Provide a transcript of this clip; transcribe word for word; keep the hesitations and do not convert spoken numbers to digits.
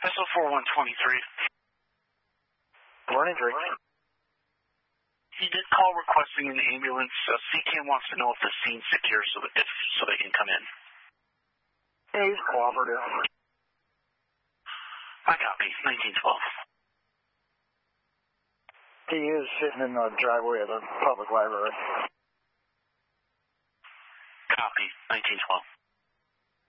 S O four one twenty-three. Morning, Drake. He did call requesting an ambulance. Uh, C T M wants to know if the scene's secure so that if so they can come in. Yeah, he's cooperative. I copy. nineteen twelve. He is sitting in the driveway of the public library. Copy. nineteen twelve.